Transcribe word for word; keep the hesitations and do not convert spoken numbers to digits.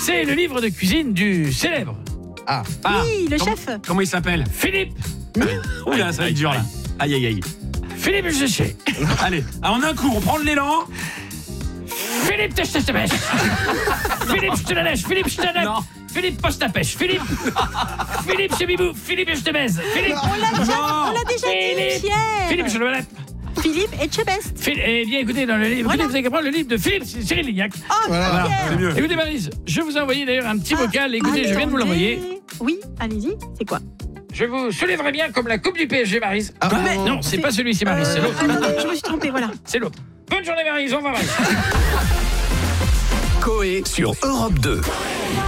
C'est le livre de cuisine du célèbre. Ah. Ah. Oui, le comment, chef. Comment il s'appelle? Philippe. Oula, ça va être dur là. Aïe, aïe, aïe. Philippe Géché. Allez, en un coup, on prend de l'élan. Philippe Tèche Tèche Tèche. Philippe je te la lèche. Philippe je te la Non. Philippe poste ta pêche. Philippe. Philippe chez Bibou. Philippe je te baise. Philippe. On l'a déjà, Non. on l'a déjà Philippe. dit, Pierre. Philippe je le lève. Philippe Etchebest. Phil- Eh bien, écoutez, dans le livre, Voilà. écoutez, vous avez qu'à prendre le livre de Philippe Cyril Lignac. Oh, Voilà, Pierre. c'est mieux. Écoutez, Maryse, je vous ai envoyé d'ailleurs un petit Ah, vocal. Écoutez, je viens de vous l'envoyer. attendez. Oui, allez-y. C'est quoi? Je vous soulèverai bien comme la coupe du P S G, Maryse. Ah, Mais- Non, c'est c'est- pas celui-ci, Maryse, c'est Euh, l'autre. ah non, je me suis trompée, voilà. C'est l'autre. Bonne journée, Maryse, au revoir, Maryse. Coé sur Europe deux.